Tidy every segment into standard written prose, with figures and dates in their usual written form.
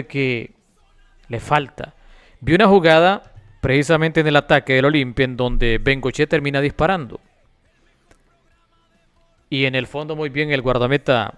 que le falta. Vi una jugada precisamente en el ataque del Olimpia en donde Bengoche termina disparando. Y en el fondo muy bien el guardameta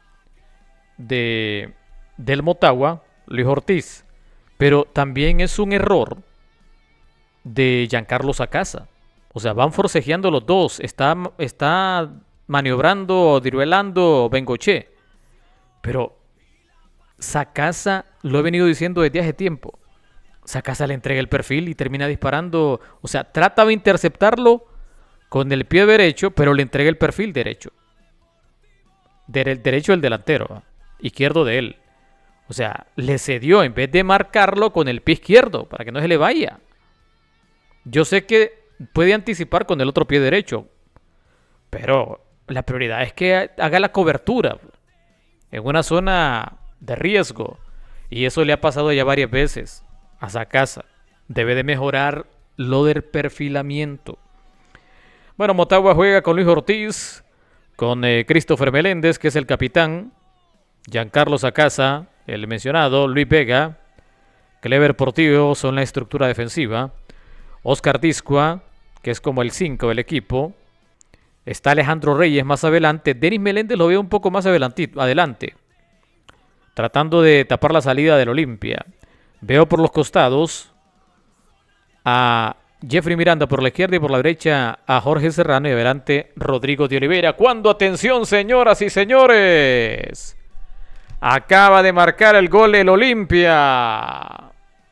del Motagua, Luis Ortiz. Pero también es un error de Giancarlo Sacasa. O sea, van forcejeando los dos. Está maniobrando, diruelando Bengoche. Pero Sacasa, lo he venido diciendo desde hace tiempo. Sacasa le entrega el perfil y termina disparando. O sea, trata de interceptarlo con el pie derecho, pero le entrega el perfil derecho. Derecho del delantero, izquierdo de él. O sea, le cedió en vez de marcarlo con el pie izquierdo para que no se le vaya. Yo sé que puede anticipar con el otro pie derecho, pero la prioridad es que haga la cobertura en una zona de riesgo. Y eso le ha pasado ya varias veces a Sacasa. Debe de mejorar lo del perfilamiento. Bueno, Motagua juega con Luis Ortiz, con Christopher Meléndez, que es el capitán, Giancarlo Sacasa, el mencionado, Luis Vega, Clever Portillo son la estructura defensiva, Oscar Discua, que es como el 5 del equipo, está Alejandro Reyes más adelante, Denis Meléndez lo veo un poco más adelante, tratando de tapar la salida del Olimpia. Veo por los costados a Jeffrey Miranda por la izquierda y por la derecha a Jorge Serrano y adelante Rodrigo de Oliveira. Cuando, atención señoras y señores, acaba de marcar el gol el Olimpia.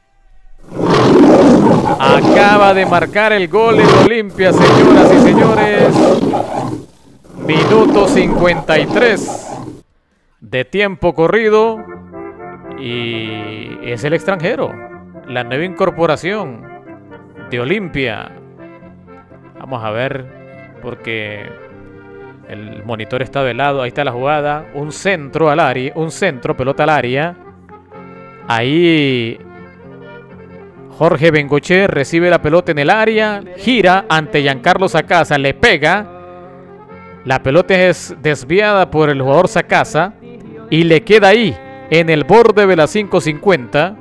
Acaba de marcar el gol el Olimpia, señoras y señores. Minuto 53 de tiempo corrido. Y es el extranjero, la nueva incorporación de Olimpia. Vamos a ver, porque el monitor está velado. Ahí está la jugada. Un centro al área, pelota al área. Ahí Jorge Bengoche recibe la pelota en el área, gira ante Giancarlo Sacasa, le pega. La pelota es desviada por el jugador Sacasa y le queda ahí, en el borde de la 5.50.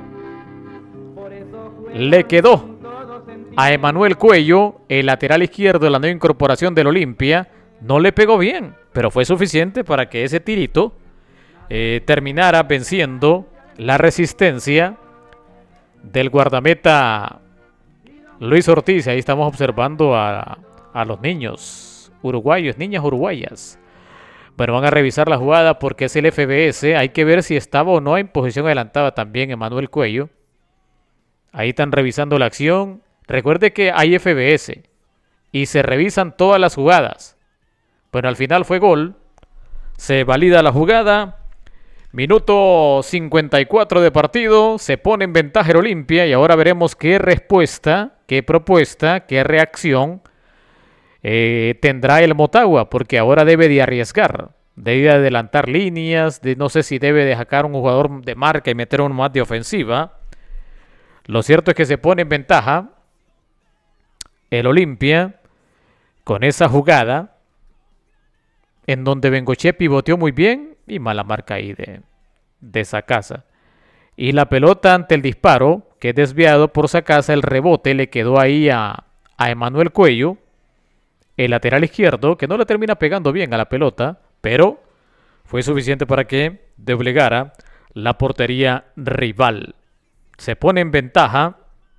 Le quedó a Emanuel Cuello, el lateral izquierdo de la nueva incorporación del Olimpia. No le pegó bien, pero fue suficiente para que ese tirito terminara venciendo la resistencia del guardameta Luis Ortiz. Ahí estamos observando a los niños uruguayos, niñas uruguayas. Bueno, van a revisar la jugada porque es el FBS. Hay que ver si estaba o no en posición adelantada también Emanuel Cuello. Ahí están revisando la acción. Recuerde que hay FBS y se revisan todas las jugadas. Bueno, al final fue gol. Se valida la jugada. Minuto 54 de partido. Se pone en ventaja el Olimpia y ahora veremos qué respuesta, qué propuesta, qué reacción tendrá el Motagua, porque ahora debe de arriesgar, debe de adelantar líneas, no sé si debe de sacar un jugador de marca y meter uno más de ofensiva. Lo cierto es que se pone en ventaja el Olimpia con esa jugada en donde Bengoche pivoteó muy bien y mala marca ahí de Sacasa. Y la pelota ante el disparo, que es desviado por Sacasa, el rebote le quedó ahí a Emanuel Cuello, el lateral izquierdo, que no le termina pegando bien a la pelota, pero fue suficiente para que doblegara la portería rival. Se pone en ventaja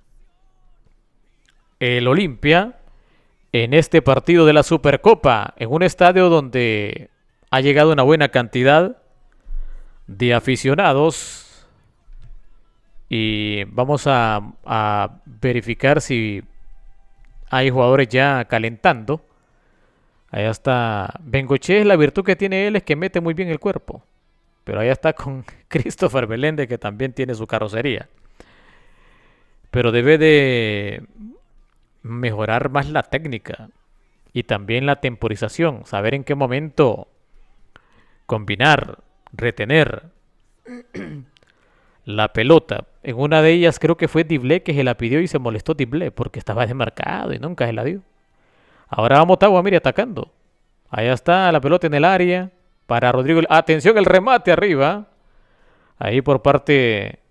el Olimpia en este partido de la Supercopa, en un estadio donde ha llegado una buena cantidad de aficionados. Y vamos a verificar si hay jugadores ya calentando. Allá está Bengoche. La virtud que tiene él es que mete muy bien el cuerpo. Pero allá está con Christopher Meléndez, que también tiene su carrocería. Pero debe de mejorar más la técnica y también la temporización. Saber en qué momento combinar, retener la pelota. En una de ellas creo que fue Diblé que se la pidió y se molestó Diblé porque estaba desmarcado y nunca se la dio. Ahora va Motagua, mire, atacando. Allá está la pelota en el área para Rodrigo. Atención, el remate arriba. Ahí por parte